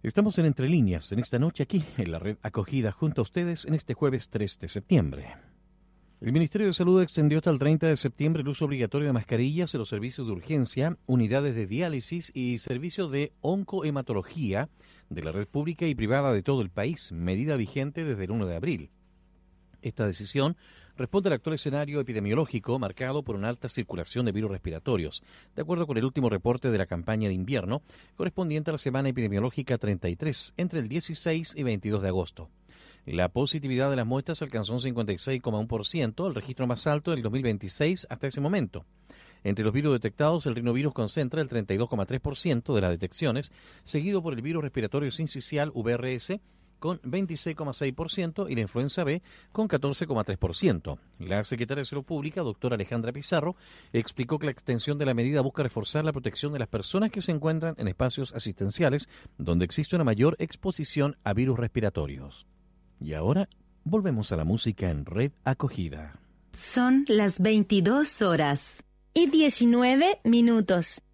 Estamos en Entre Líneas, en esta noche aquí, en la red acogida junto a ustedes en este jueves 3 de septiembre. El Ministerio de Salud extendió hasta el 30 de septiembre el uso obligatorio de mascarillas en los servicios de urgencia, unidades de diálisis y servicios de oncohematología de la red pública y privada de todo el país, medida vigente desde el 1 de abril. Esta decisión responde al actual escenario epidemiológico marcado por una alta circulación de virus respiratorios, de acuerdo con el último reporte de la campaña de invierno, correspondiente a la semana epidemiológica 33, entre el 16 y 22 de agosto. La positividad de las muestras alcanzó un 56,1%, el registro más alto del 2026 hasta ese momento. Entre los virus detectados, el rinovirus concentra el 32,3% de las detecciones, seguido por el virus respiratorio sincicial VRS, con 26,6% y la influenza B con 14,3%. La secretaria de Salud Pública, doctora Alejandra Pizarro, explicó que la extensión de la medida busca reforzar la protección de las personas que se encuentran en espacios asistenciales donde existe una mayor exposición a virus respiratorios. Y ahora volvemos a la música en Red Acogida. Son las 22 horas y 19 minutos.